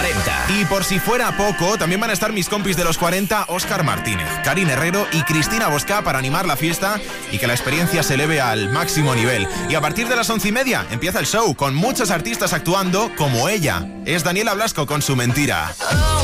40. Y por si fuera poco, también van a estar mis compis de los 40, Óscar Martínez, Karin Herrero y Cristina Bosca, para animar la fiesta y que la experiencia se eleve al máximo nivel. Y a partir de las 11:30 empieza el show, con muchos artistas actuando como ella. Es Daniela Blasco con Su Mentira.